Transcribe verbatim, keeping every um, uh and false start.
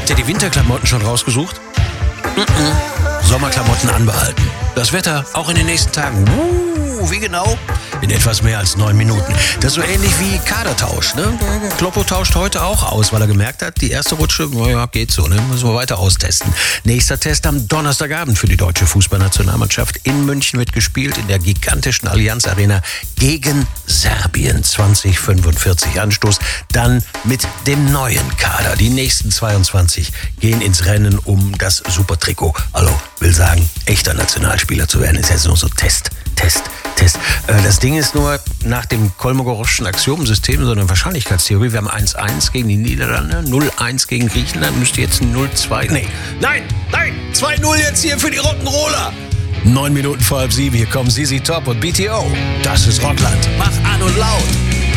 Habt ihr die Winterklamotten schon rausgesucht? Mm-mm. Sommerklamotten anbehalten. Das Wetter auch in den nächsten Tagen. Uh, wie genau? In etwas mehr als neun Minuten. Das ist so ähnlich wie Kadertausch. Ne? Kloppo tauscht heute auch aus, weil er gemerkt hat, die erste Rutsche, naja, geht so, ne? Müssen wir weiter austesten. Nächster Test am Donnerstagabend für die deutsche Fußballnationalmannschaft. In München wird gespielt in der gigantischen Allianz Arena gegen Serbien. zwanzig fünfundvierzig Anstoß. Dann mit dem neuen Kader. Die nächsten zweiundzwanzig gehen ins Rennen um das Supertrikot. Also, will sagen, echter Nationalspieler zu werden, ist jetzt nur so Test, Test, Test. Äh, das Ding ist nur, nach dem Kolmogorowschen Axiomensystem, so eine Wahrscheinlichkeitstheorie, wir haben eins eins gegen die Niederlande, null eins gegen Griechenland, müsste jetzt null zwei, nee, nein, nein, zwei null jetzt hier für die Rock'n'Roller. Neun Minuten vor halb sieben, hier kommen Z Z Top und B T O. Das ist Rockland. Mach an und laut.